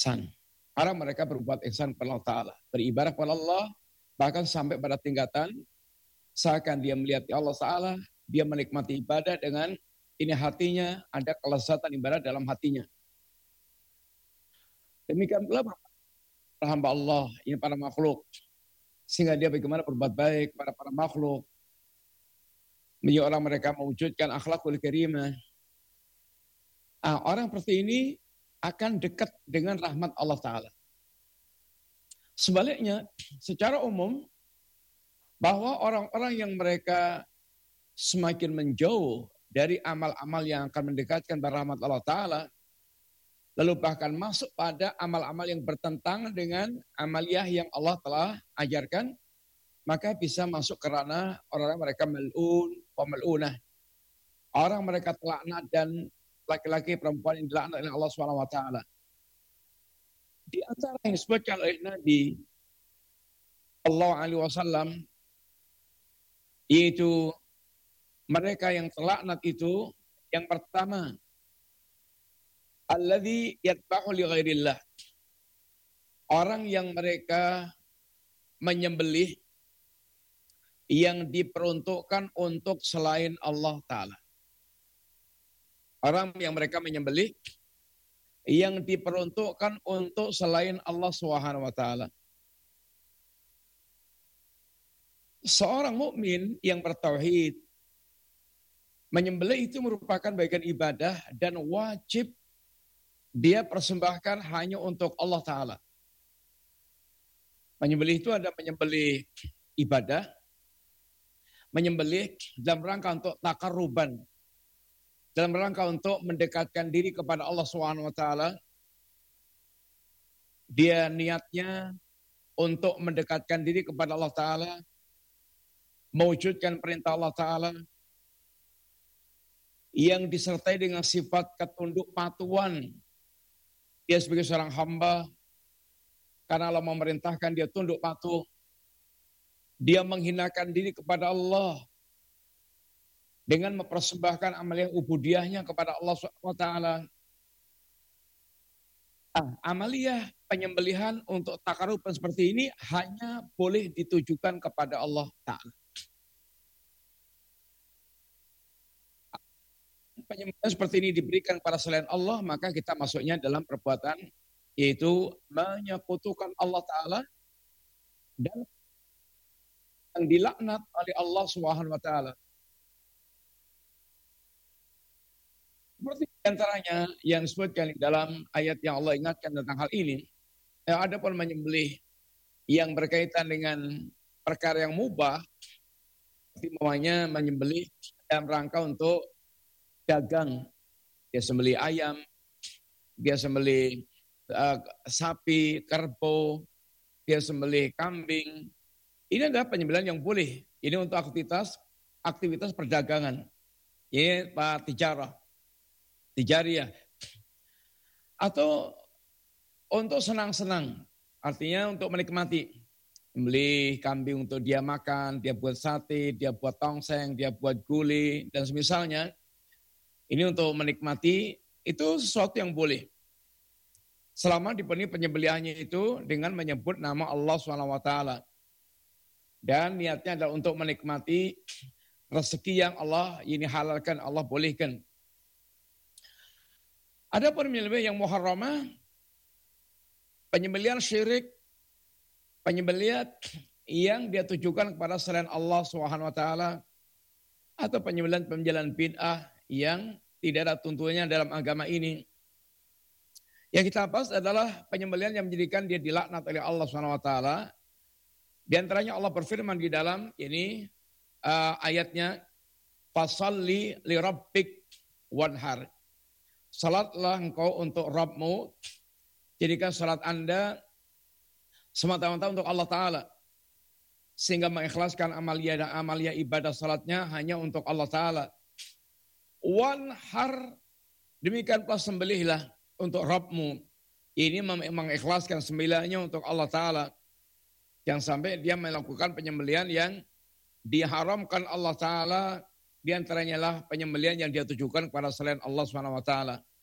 ihsan. Orang mereka berbuat ihsan kepada Allah Ta'ala, beribadah kepada Allah, bahkan sampai pada tingkatan seakan dia melihat Allah Ta'ala, dia menikmati ibadah dengan ini hatinya, ada kelezatan ibadah dalam hatinya. Demikian pula hamba Allah, ini para makhluk, sehingga dia bagaimana berbuat baik pada para makhluk, menjadi orang mereka mewujudkan akhlakul karimah. Orang seperti ini akan dekat dengan rahmat Allah Ta'ala. Sebaliknya, secara umum, bahwa orang-orang yang mereka semakin menjauh dari amal-amal yang akan mendekatkan pada rahmat Allah Ta'ala, lalu bahkan masuk pada amal-amal yang bertentangan dengan amaliyah yang Allah telah ajarkan, maka bisa masuk ke ranah orang-orang mereka mal'un wa mal'unah. Orang mereka telaknat dan laki-laki perempuan yang dilaknat oleh Allah SWT. Di antara yang disebutkan oleh Nabi Sallallahu Alaihi Wasallam, yaitu mereka yang terlaknat itu, yang pertama, alladzi yadbahu li ghairillah. Orang yang mereka menyembelih yang diperuntukkan untuk selain Allah Ta'ala. Orang yang mereka menyembelih yang diperuntukkan untuk selain Allah Subhanahu wa Ta'ala. Seorang mukmin yang bertauhid, menyembelih itu merupakan bagian ibadah dan wajib dia persembahkan hanya untuk Allah Ta'ala. Menyembelih itu ada menyembelih ibadah, menyembelih dalam rangka untuk taqarruban, dalam rangka untuk mendekatkan diri kepada Allah SWT. Dia niatnya untuk mendekatkan diri kepada Allah Ta'ala, mewujudkan perintah Allah Ta'ala, yang disertai dengan sifat ketunduk patuhan. Dia sebagai seorang hamba, karena Allah memerintahkan dia tunduk patuh. Dia menghinakan diri kepada Allah dengan mempersembahkan amaliyah ubudiyahnya kepada Allah SWT. Amaliyah penyembelihan untuk taqarruban seperti ini hanya boleh ditujukan kepada Allah Ta'ala. Penyembelihan seperti ini diberikan kepada selain Allah, maka kita masuknya dalam perbuatan, yaitu menyekutukan Allah Ta'ala dan yang dilaknat oleh Allah Subhanahu wa Ta'ala. Seperti antaranya yang disebutkan di dalam ayat yang Allah ingatkan tentang hal ini, ada pun menyembelih yang berkaitan dengan perkara yang mubah, seperti namanya menyembelih dalam rangka untuk dagang. Dia sembelih ayam, dia sembelih sapi, kerbau, dia sembelih kambing. Ini adalah penyembelihan yang boleh. Ini untuk aktivitas perdagangan. Ini Pak tijariyah. Atau untuk senang-senang. Artinya untuk menikmati. Beli kambing untuk dia makan, dia buat sate, dia buat tongseng, dia buat gulai, dan semisalnya. Ini untuk menikmati, itu sesuatu yang boleh. Selama dipenuhi penyembelihannya itu dengan menyebut nama Allah SWT. Dan niatnya adalah untuk menikmati rezeki yang Allah ini halalkan, Allah bolehkan. Ada penyembelihan yang muharramah, penyembelihan syirik, penyembelihan yang dia tujukan kepada selain Allah SWT, atau penyembelihan bid'ah yang tidak ada tuntunannya dalam agama ini. Yang kita bahas adalah penyembelihan yang menjadikan dia dilaknat oleh Allah SWT. Di antaranya Allah berfirman di dalam ini ayatnya, fasalli li rabbik wanhar. Salatlah engkau untuk Rabbmu, jadikan salat Anda semata-mata untuk Allah Ta'ala. Sehingga mengikhlaskan amalia ibadah salatnya hanya untuk Allah Ta'ala. Wanhar, demikian pula sembelihlah untuk Rabbmu. Ini mengikhlaskan sembelihannya untuk Allah Ta'ala. Yang sampai dia melakukan penyembelihan yang diharamkan Allah Ta'ala, di antaranya lah penyembelihan yang dia tujukan kepada selain Allah SWT.